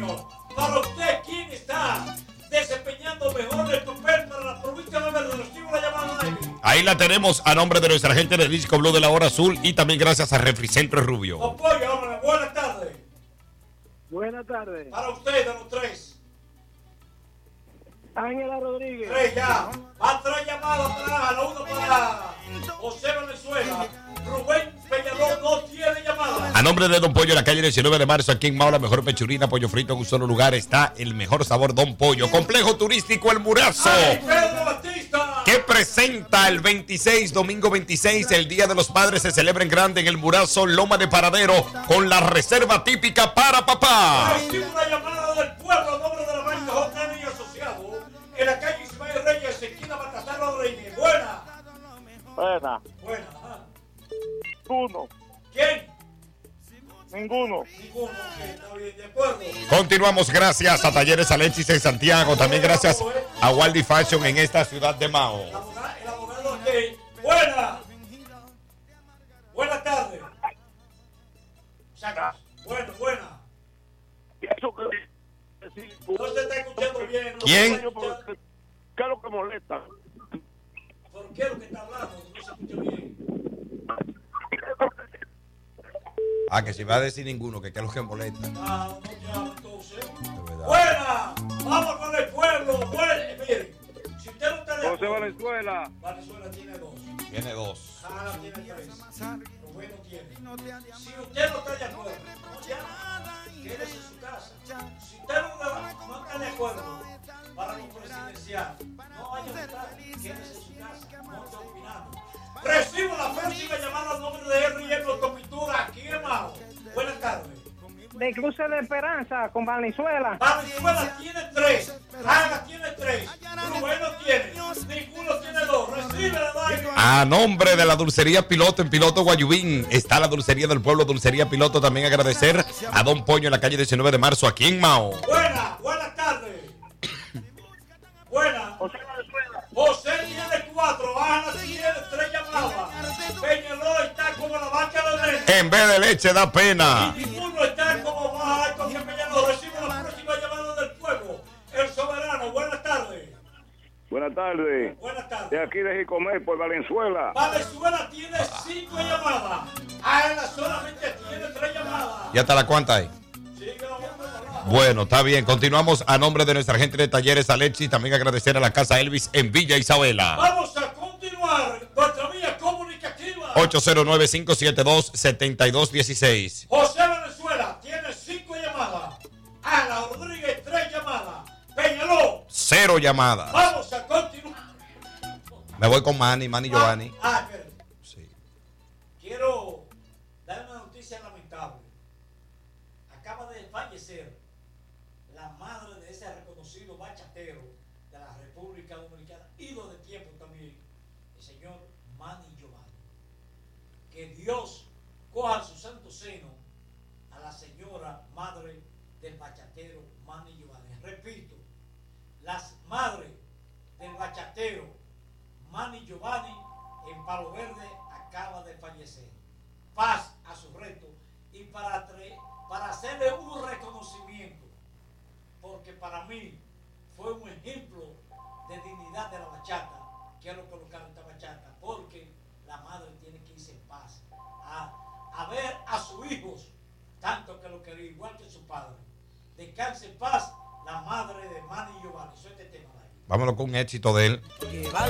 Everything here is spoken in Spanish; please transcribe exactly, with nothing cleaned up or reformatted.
señor. Para usted, ¿quién está desempeñando mejor el papel para la provincia de Verde? Recibo la llamada de ahí. Ahí la tenemos a nombre de nuestra gente del Disco Blue de la Hora Azul y también gracias a Refricentro Rubio. Don Pollo, hombre, buenas tardes. Buenas tardes. Para usted, de los tres. Ángela Rodríguez. Tres ya. Va tres llamadas para la una para José Venezuela. Rubén Peñalón no tiene llamada. A nombre de Don Pollo, en la calle diecinueve de marzo, aquí en Mao, la mejor pechurina, pollo frito en un solo lugar, está el mejor sabor Don Pollo. Complejo turístico El Murazo, Ay, Pedro Batista. que presenta el veintiséis, domingo veintiséis, el Día de los Padres, se celebra en grande en El Murazo, Loma de Paradero, con la reserva típica para papá. Recibo una llamada del pueblo a nombre de la banca J N y Asociado en la calle Ismael Reyes, esquina Baltasar Rodríguez. Buena. Buena. Buena. Ajá. Ninguno. ¿Quién? Ninguno. Ninguno. Ok, está bien, de acuerdo. Continuamos gracias a Talleres Alexis en Santiago, también gracias a Waldy Fashion en esta ciudad de Mao. El abogado, el abogado que. Buena. Buenas tardes. Sacas. Buena, buena. No se está escuchando bien. No ¿Quién? se está escuchando. ¿Qué es lo que molesta? ¿Por qué lo que está hablando? No se escucha bien. Ah, que si va a decir ninguno, que qué es lo que molesta. Ah, no llama entonces. verdad. Buena. Vamos con el pueblo. Buena. Eh, mire, si usted no está de José acuerdo, Valenzuela. Venezuela tiene dos. Tiene dos. Jara tiene tres. Rubén no tiene. Si usted no está de acuerdo, no llame. Quédese en su casa. Si usted no, no está de acuerdo para lo presidencial, no vaya a votar. Quédese en su casa. No esté opinando. Recibo la próxima llamada al nombre de R y M Autopintura aquí en Mao. Buenas tardes. De Cruce de Esperanza con Valenzuela. Valenzuela tiene tres. Jara tiene tres. Rubén no tiene. Ninguno tiene dos. Recibe la vaina. A nombre de la Dulcería Piloto en Piloto Guayubín, está la Dulcería del Pueblo, Dulcería Piloto. También agradecer a Don Pollo en la calle diecinueve de marzo, aquí en Mao. Buena, buenas tardes. Buena. José Valenzuela. José tiene cuatro, Ana tiene tres llamadas. Peñaló está como la vaca de leche. En vez de leche da pena. Y ninguno está como más alto que Peñaló. Recibe la próxima llamada del pueblo. El soberano, buenas tardes. Buenas tardes. Buenas De tardes. aquí de Jicomer por Valenzuela. Valenzuela tiene cinco llamadas. Ana solamente tiene tres llamadas. ¿Y hasta la cuánta hay? Siga, hombre, hablando. Bueno, está bien. Continuamos a nombre de nuestra gente de Talleres Alexis. También agradecer a la Casa Elvis en Villa Isabela. Vamos a continuar nuestra vía comunicativa. ocho cero nueve, cinco siete dos, siete dos uno seis. José Venezuela tiene cinco llamadas. Ana Rodríguez, tres llamadas. Peñaló, Cero llamadas. vamos a continuar. Me voy con Manny, Manny Giovanni. Ah, ah, espérate. Sí. Quiero dar una noticia lamentable. Acaba de fallecer la madre de ese reconocido bachatero de la República Dominicana, ídolo de tiempo también, el señor Manny Giovanni. Que Dios coja en su santo seno a la señora madre del bachatero Manny Giovanni. Repito, las madres del bachatero Manny Giovanni en Palo Verde acaba de fallecer. Paz a su reto y para, tre- para hacerle un reconocimiento, porque para mí fue un ejemplo de dignidad de la bachata. Quiero colocar esta bachata porque la madre tiene que irse en paz a, a ver a sus hijos tanto que lo quería igual que su padre. Descanse en paz la madre de Manny Giovanni. Eso es este tema de ahí. Vámonos con un éxito de él.